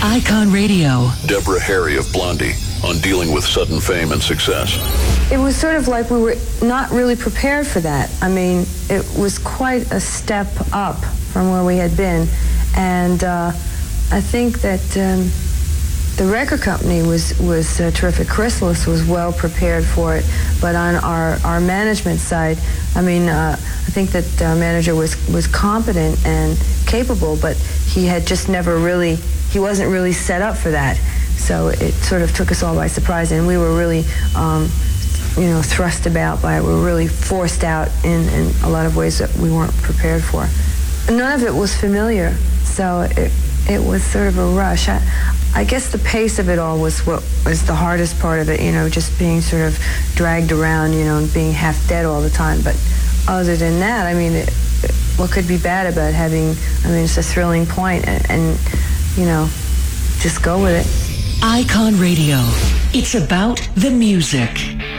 Icon Radio. Deborah Harry of Blondie on dealing with sudden fame and success. It was sort of like we were not really prepared for that. I mean, it was quite a step up from where we had been. And I think that the record company was terrific. Chrysalis was well prepared for it. But on our management side, I mean, I think that our manager was competent and capable, but he had just never really, he wasn't really set up for that. So it sort of took us all by surprise, and we were really, thrust about by it. We were really forced out in a lot of ways that we weren't prepared for. None of it was familiar, so it was sort of a rush. I guess the pace of it all was what was the hardest part of it, just being sort of dragged around, and being half dead all the time. But other than that, I mean, what could be bad about it's a thrilling point, and just go with it. Icon Radio. It's about the music.